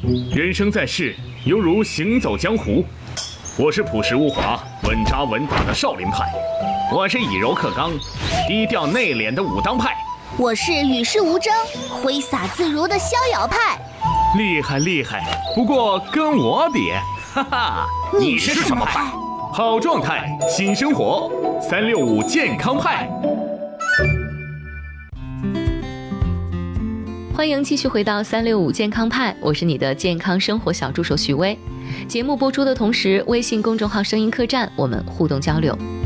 人生在世，犹如行走江湖。我是朴实无华、稳扎稳打的少林派，我是以柔克刚、低调内敛的武当派， 我是与世无争、挥洒自如的逍遥派。 厉害厉害，不过跟我比，哈哈， 你是什么派？ 好状态，新生活，365健康派。 欢迎继续回到365健康派，我是你的健康生活小助手许巍。节目播出的同时，微信公众号声音客栈我们互动交流。